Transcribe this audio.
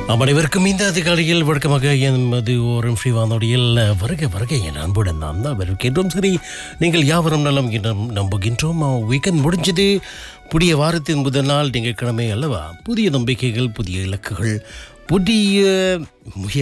அனைவருக்கும் இந்த அதிகாலையில் வழக்கமாக எமது ஓரம் ஸ்ரீவானோடியில் வருக வருக என் அன்புடன் நாம் தான் வரவேற்கின்றோம். சரி, நீங்கள் யாவரும் நலம் நம்புகின்றோம். வீக்கெண்ட் முடிஞ்சது. புதிய வாரத்தின் முதல் நாள் திங்கட்கிழமை அல்லவா? புதிய நம்பிக்கைகள், புதிய இலக்குகள், புதிய முயற்சி